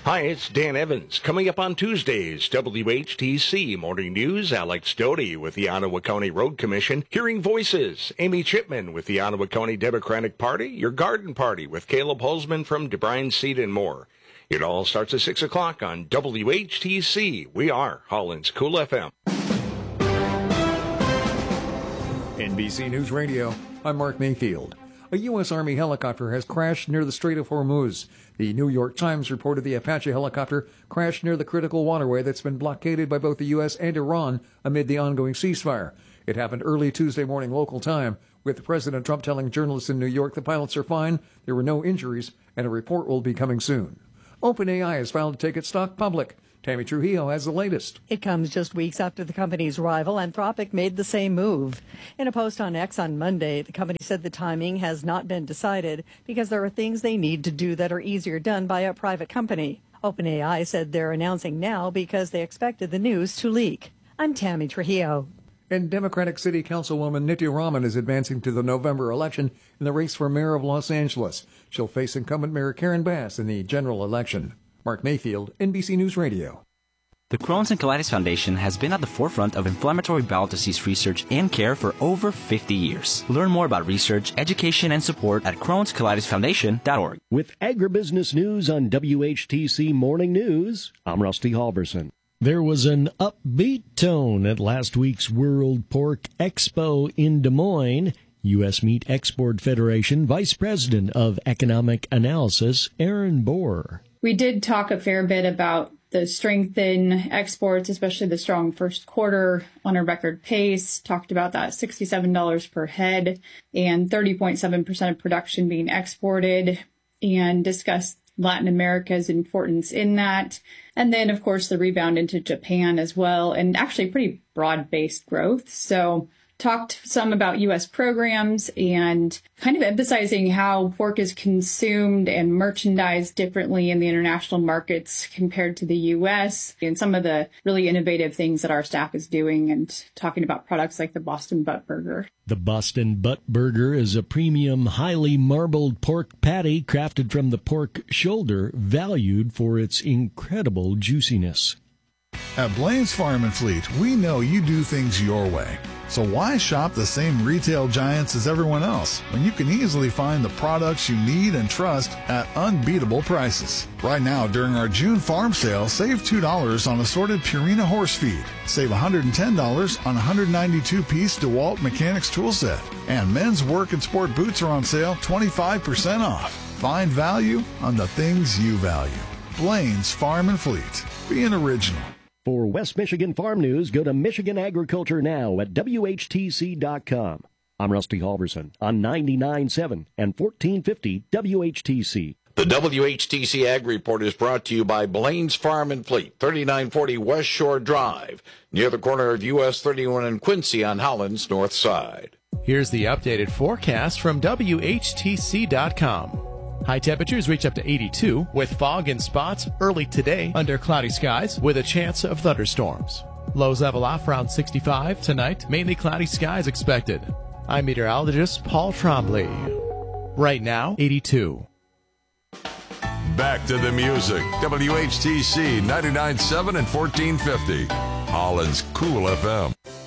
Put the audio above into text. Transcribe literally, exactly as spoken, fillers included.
Hi, it's Dan Evans. Coming up on Tuesdays, W H T C Morning News, Alex Doty with the Ottawa County Road Commission, Hearing Voices, Amy Chipman with the Ottawa County Democratic Party, Your Garden Party with Caleb Holzman from DeBrine Seed and more. It all starts at six o'clock on W H T C. We are Holland's Cool F M. N B C News Radio, I'm Mark Mayfield. A U S. Army helicopter has crashed near the Strait of Hormuz. The New York Times reported the Apache helicopter crashed near the critical waterway that's been blockaded by both the U S and Iran amid the ongoing ceasefire. It happened early Tuesday morning local time, with President Trump telling journalists in New York the pilots are fine, there were no injuries, and a report will be coming soon. OpenAI has filed to take its stock public. Tammy Trujillo has the latest. It comes just weeks after the company's rival, Anthropic, made the same move. In a post on X on Monday, the company said the timing has not been decided because there are things they need to do that are easier done by a private company. OpenAI said they're announcing now because they expected the news to leak. I'm Tammy Trujillo. And Democratic City Councilwoman Nitya Raman is advancing to the November election in the race for mayor of Los Angeles. She'll face incumbent Mayor Karen Bass in the general election. Mark Mayfield, N B C News Radio. The Crohn's and Colitis Foundation has been at the forefront of inflammatory bowel disease research and care for over fifty years. Learn more about research, education, and support at crohns colitis foundation dot org. With agribusiness news on W H T C Morning News, I'm Rusty Halverson. There was an upbeat tone at last week's World Pork Expo in Des Moines. U S. Meat Export Federation Vice President of Economic Analysis, Aaron Bohr. We did talk a fair bit about the strength in exports, especially the strong first quarter on a record pace. Talked about that sixty-seven dollars per head and thirty point seven percent of production being exported, and discussed Latin America's importance in that. And then, of course, the rebound into Japan as well, and actually pretty broad-based growth. So talked some about U S programs and kind of emphasizing how pork is consumed and merchandised differently in the international markets compared to the U S, and some of the really innovative things that our staff is doing, and talking about products like the Boston Butt Burger. The Boston Butt Burger is a premium, highly marbled pork patty crafted from the pork shoulder, valued for its incredible juiciness. At Blaine's Farm and Fleet, we know you do things your way. So why shop the same retail giants as everyone else when you can easily find the products you need and trust at unbeatable prices? Right now, during our June farm sale, save two dollars on assorted Purina horse feed. Save one hundred ten dollars on a one hundred ninety-two piece DeWalt Mechanics tool set. And men's work and sport boots are on sale twenty-five percent off. Find value on the things you value. Blaine's Farm and Fleet. Be an original. For West Michigan Farm News, go to Michigan Agriculture Now at W H T C dot com. I'm Rusty Halverson on ninety-nine point seven and fourteen fifty W H T C. The W H T C Ag Report is brought to you by Blaine's Farm and Fleet, thirty-nine forty West Shore Drive, near the corner of U S thirty-one and Quincy on Holland's north side. Here's the updated forecast from W H T C dot com. High temperatures reach up to eighty-two, with fog and spots early today under cloudy skies with a chance of thunderstorms. Lows level off around sixty-five tonight, mainly cloudy skies expected. I'm meteorologist Paul Trombley. Right now, eighty-two. Back to the music. W H T C ninety-nine point seven and fourteen fifty. Holland's Cool F M.